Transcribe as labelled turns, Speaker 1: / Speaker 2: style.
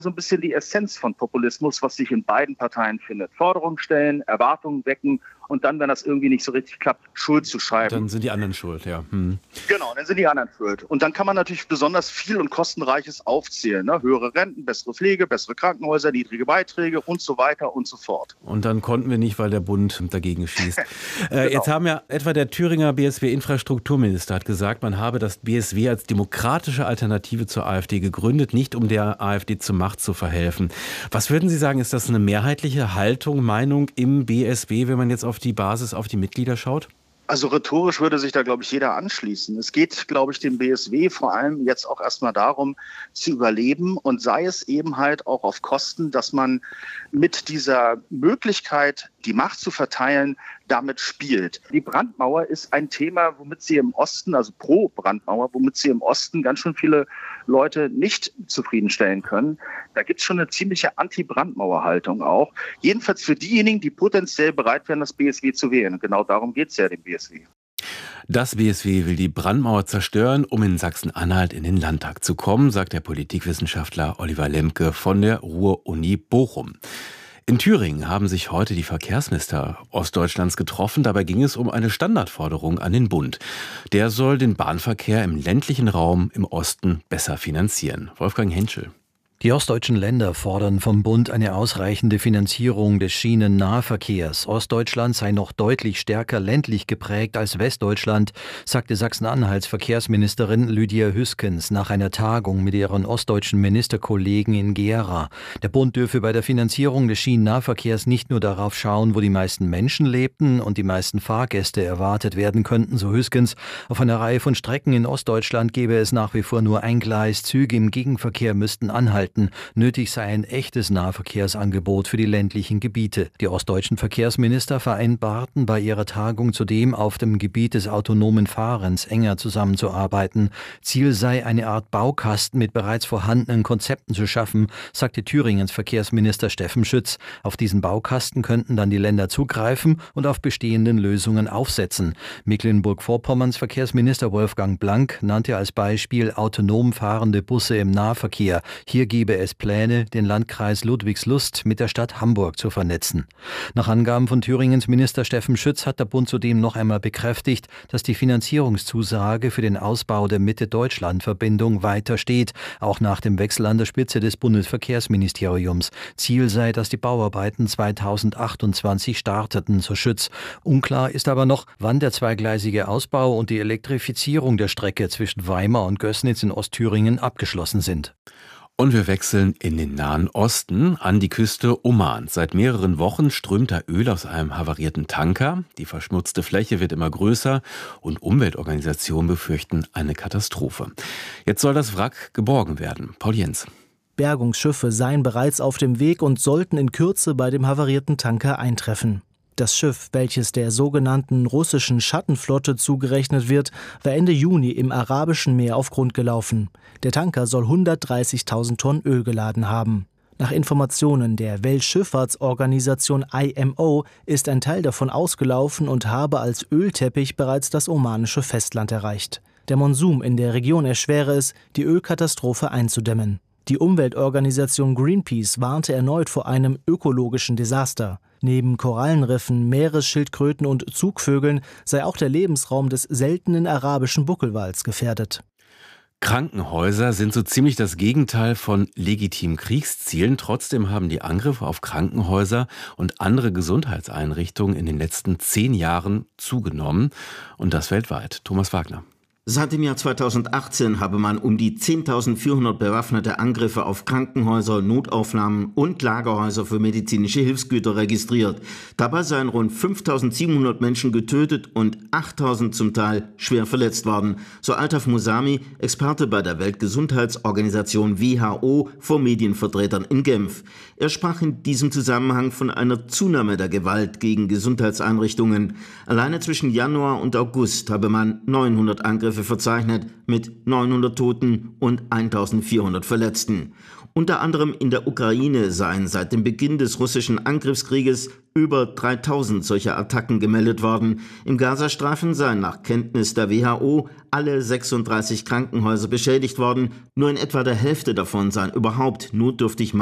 Speaker 1: so ein bisschen die Essenz von Populismus, was sich in beiden Parteien findet. Forderungen stellen, Erwartungen wecken und dann, wenn das irgendwie nicht so richtig klappt, Schuld zu schreiben.
Speaker 2: Dann sind die anderen schuld, ja.
Speaker 1: Genau, dann sind die anderen schuld. Und dann kann man natürlich besonders viel und kostenreiches aufzählen. Ne? Höhere Renten, bessere Pflege, bessere Krankenhäuser, niedrige Beiträge und so weiter und so fort.
Speaker 2: Und dann konnten wir nicht, weil der Bund dagegen schießt. Genau. Jetzt haben ja etwa der Thüringer BSW-Infrastrukturminister hat gesagt, man habe das BSW als demokratische Alternative zur AfD gegründet, nicht um der AfD zur Macht zu verhelfen. Was würden Sie sagen, ist das eine mehrheitliche Haltung, Meinung im BSW, wenn man jetzt auf die Basis, auf die Mitglieder schaut?
Speaker 1: Also rhetorisch würde sich da, glaube ich, jeder anschließen. Es geht, glaube ich, dem BSW vor allem jetzt auch erstmal darum, zu überleben und sei es eben halt auch auf Kosten, dass man mit dieser Möglichkeit, die Macht zu verteilen, damit spielt. Die Brandmauer ist ein Thema, womit sie im Osten, also pro Brandmauer, womit sie im Osten ganz schön viele Leute nicht zufriedenstellen können. Da gibt es schon eine ziemliche Anti-Brandmauer-Haltung auch. Jedenfalls für diejenigen, die potenziell bereit wären, das BSW zu wählen. Und genau darum geht es ja dem BSW.
Speaker 2: Das BSW will die Brandmauer zerstören, um in Sachsen-Anhalt in den Landtag zu kommen, sagt der Politikwissenschaftler Oliver Lemke von der Ruhr-Uni Bochum. In Thüringen haben sich heute die Verkehrsminister Ostdeutschlands getroffen. Dabei ging es um eine Standardforderung an den Bund. Der soll den Bahnverkehr im ländlichen Raum im Osten besser finanzieren. Wolfgang Henschel.
Speaker 3: Die ostdeutschen Länder fordern vom Bund eine ausreichende Finanzierung des Schienennahverkehrs. Ostdeutschland sei noch deutlich stärker ländlich geprägt als Westdeutschland, sagte Sachsen-Anhalts Verkehrsministerin Lydia Hüskens nach einer Tagung mit ihren ostdeutschen Ministerkollegen in Gera. Der Bund dürfe bei der Finanzierung des Schienennahverkehrs nicht nur darauf schauen, wo die meisten Menschen lebten und die meisten Fahrgäste erwartet werden könnten, so Hüskens. Auf einer Reihe von Strecken in Ostdeutschland gäbe es nach wie vor nur ein Gleis. Züge im Gegenverkehr müssten anhalten. Nötig sei ein echtes Nahverkehrsangebot für die ländlichen Gebiete. Die ostdeutschen Verkehrsminister vereinbarten bei ihrer Tagung zudem, auf dem Gebiet des autonomen Fahrens enger zusammenzuarbeiten. Ziel sei, eine Art Baukasten mit bereits vorhandenen Konzepten zu schaffen, sagte Thüringens Verkehrsminister Steffen Schütz. Auf diesen Baukasten könnten dann die Länder zugreifen und auf bestehenden Lösungen aufsetzen. Mecklenburg-Vorpommerns Verkehrsminister Wolfgang Blank nannte als Beispiel autonom fahrende Busse im Nahverkehr. Hier gebe es Pläne, den Landkreis Ludwigslust mit der Stadt Hamburg zu vernetzen. Nach Angaben von Thüringens Minister Steffen Schütz hat der Bund zudem noch einmal bekräftigt, dass die Finanzierungszusage für den Ausbau der Mitte-Deutschland-Verbindung weiter steht, auch nach dem Wechsel an der Spitze des Bundesverkehrsministeriums. Ziel sei, dass die Bauarbeiten 2028 starteten, so Schütz. Unklar ist aber noch, wann der zweigleisige Ausbau und die Elektrifizierung der Strecke zwischen Weimar und Gößnitz in Ostthüringen abgeschlossen sind.
Speaker 2: Und wir wechseln in den Nahen Osten an die Küste Omans. Seit mehreren Wochen strömt da Öl aus einem havarierten Tanker. Die verschmutzte Fläche wird immer größer und Umweltorganisationen befürchten eine Katastrophe. Jetzt soll das Wrack geborgen werden. Paul Jens.
Speaker 4: Bergungsschiffe seien bereits auf dem Weg und sollten in Kürze bei dem havarierten Tanker eintreffen. Das Schiff, welches der sogenannten russischen Schattenflotte zugerechnet wird, war Ende Juni im Arabischen Meer auf Grund gelaufen. Der Tanker soll 130.000 Tonnen Öl geladen haben. Nach Informationen der Weltschifffahrtsorganisation IMO ist ein Teil davon ausgelaufen und habe als Ölteppich bereits das omanische Festland erreicht. Der Monsun in der Region erschwere es, die Ölkatastrophe einzudämmen. Die Umweltorganisation Greenpeace warnte erneut vor einem ökologischen Desaster. Neben Korallenriffen, Meeresschildkröten und Zugvögeln sei auch der Lebensraum des seltenen arabischen Buckelwals gefährdet.
Speaker 2: Krankenhäuser sind so ziemlich das Gegenteil von legitimen Kriegszielen. Trotzdem haben die Angriffe auf Krankenhäuser und andere Gesundheitseinrichtungen in den letzten 10 Jahren zugenommen. Und das weltweit. Thomas Wagner.
Speaker 5: Seit dem Jahr 2018 habe man um die 10.400 bewaffnete Angriffe auf Krankenhäuser, Notaufnahmen und Lagerhäuser für medizinische Hilfsgüter registriert. Dabei seien rund 5.700 Menschen getötet und 8.000 zum Teil schwer verletzt worden, so Altaf Musami, Experte bei der Weltgesundheitsorganisation WHO, vor Medienvertretern in Genf. Er sprach in diesem Zusammenhang von einer Zunahme der Gewalt gegen Gesundheitseinrichtungen. Alleine zwischen Januar und August habe man 900 Angriffe verzeichnet mit 900 Toten und 1.400 Verletzten. Unter anderem in der Ukraine seien seit dem Beginn des russischen Angriffskrieges über 3000 solcher Attacken gemeldet worden. Im Gazastreifen seien nach Kenntnis der WHO alle 36 Krankenhäuser beschädigt worden. Nur in etwa der Hälfte davon seien überhaupt notdürftig